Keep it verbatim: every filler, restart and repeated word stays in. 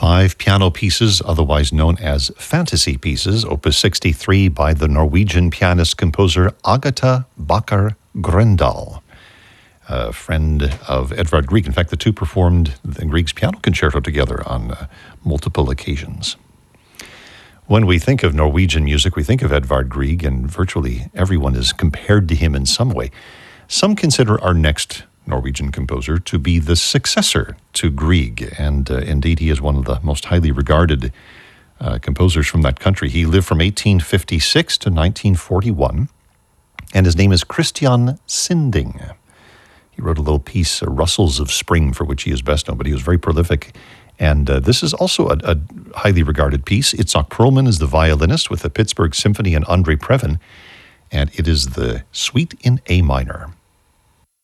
Five piano pieces, otherwise known as fantasy pieces, opus sixty-three by the Norwegian pianist-composer Agatha Bakker Grøndahl, a friend of Edvard Grieg. In fact, the two performed the Grieg's piano concerto together on uh, multiple occasions. When we think of Norwegian music, we think of Edvard Grieg, and virtually everyone is compared to him in some way. Some consider our next Norwegian composer to be the successor to Grieg, and uh, indeed he is one of the most highly regarded uh, composers from that country. He lived from eighteen fifty-six to nineteen forty-one, and his name is Christian Sinding. He wrote a little piece, uh, Rustles of Spring, for which he is best known, but he was very prolific. And uh, this is also a, a highly regarded piece. Itzhak Perlman is the violinist with the Pittsburgh Symphony and Andre Previn, and it is the Suite in A minor.